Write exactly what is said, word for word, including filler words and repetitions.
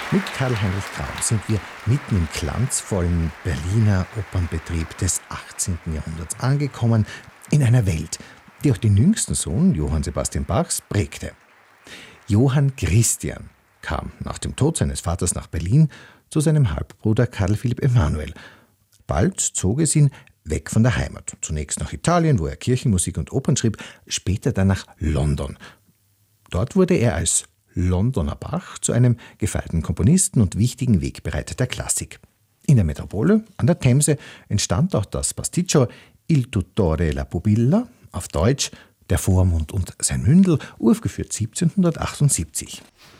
Mit Karl-Heinrich Traum sind wir mitten im glanzvollen Berliner Opernbetrieb des achtzehnten Jahrhunderts angekommen, in einer Welt, die auch den jüngsten Sohn Johann Sebastian Bachs prägte. Johann Christian kam nach dem Tod seines Vaters nach Berlin zu seinem Halbbruder Karl Philipp Emanuel. Bald zog es ihn weg von der Heimat. Zunächst nach Italien, wo er Kirchenmusik und Opern schrieb, später dann nach London. Dort wurde er als Londoner Bach zu einem gefeierten Komponisten und wichtigen Wegbereiter der Klassik. In der Metropole, an der Themse, entstand auch das Pasticcio Il Tutore e la Pupilla, auf Deutsch Der Vormund und sein Mündel, aufgeführt siebzehnhundertachtundsiebzig.